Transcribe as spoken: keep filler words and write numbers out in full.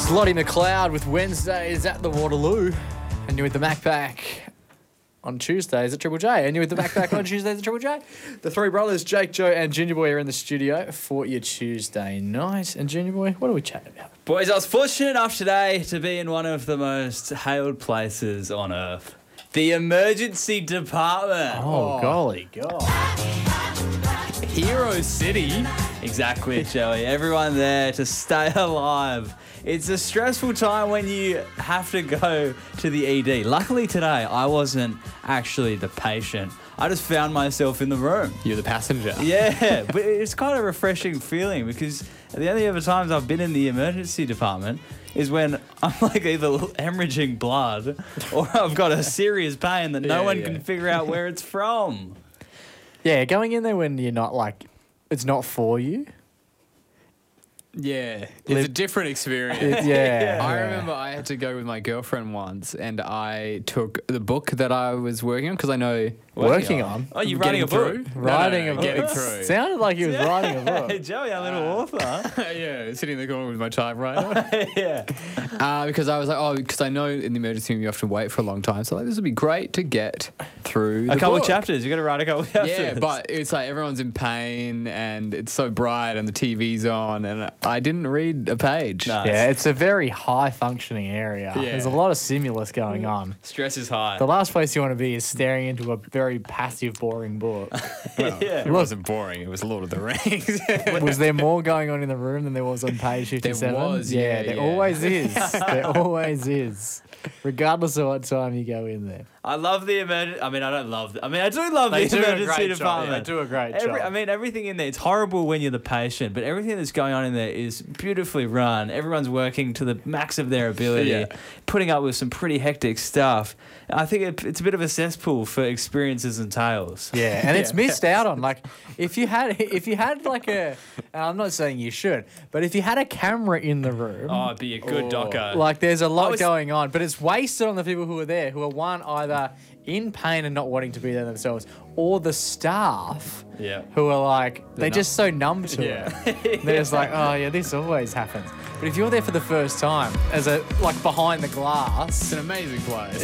It's Lottie McLeod with Wednesdays at the Waterloo. And you're with the Macpac on Tuesdays at Triple J. And you're with the Macpac on Tuesdays at Triple J. The three brothers, Jake, Joe and Junior Boy, are in the studio for your Tuesday night. And Junior Boy, what are we chatting about? Boys, I was fortunate enough today to be in one of the most hailed places on earth. The emergency department. Oh, golly God. Hero City. Exactly, Joey. Everyone there to stay alive. It's a stressful time when you have to go to the E D. Luckily today, I wasn't actually the patient. I just found myself in the room. You're the passenger. Yeah, but it's kind of a refreshing feeling because the only other times I've been in the emergency department is when I'm like either hemorrhaging blood or I've got a serious pain that no Yeah, one yeah. can figure out where it's from. Yeah, going in there when you're not like, it's not for you. Yeah, it's Live- a different experience. It- yeah. I yeah. remember I had to go with my girlfriend once, and I took the book that I was working on because I know Working on? Oh, you're Getting writing a book? through? No, Writing no, no, a getting book. through. Sounded like he was writing a book. Joey, our little author. yeah, sitting in the corner with my typewriter. Yeah. uh, because I was like, oh, because I know in the emergency room you have to wait for a long time, so like this would be great to get through. A the couple book. of chapters. You got to write a couple of chapters. Yeah, but it's like everyone's in pain and it's so bright and the T V's on and I didn't read a page. No. Yeah, it's a very high functioning area. Yeah. There's a lot of stimulus going on. Stress is high. The last place you want to be is staring into a very passive, boring book. Well, Yeah. It wasn't boring. It was Lord of the Rings. Was there more going on in the room than there was on page fifty-seven? was, yeah, yeah, there yeah. always is. There always is. Regardless of what time you go in there. I love the emergency. I mean, I don't love. The, I mean, I do love They the do a emergency great job. department. They do a great Every, job. I mean, everything in there. It's horrible when you're the patient, but everything that's going on in there is beautifully run. Everyone's working to the max of their ability, Yeah. putting up with some pretty hectic stuff. I think it, it's a bit of a cesspool for experiences and tales. Yeah, and it's Yeah. missed out on. Like, if you had, if you had like a, and I'm not saying you should, but if you had a camera in the room, Oh, it'd be a good Oh. doco. like there's a lot was- going on, but it's wasted on the people who are there, who are one either in pain and not wanting to be there themselves, or the staff Yeah. who are like they're numb. just so numb to Yeah. it. They're just like, oh yeah, this always happens. But if you're there for the first time, as a like behind the glass, It's an amazing place.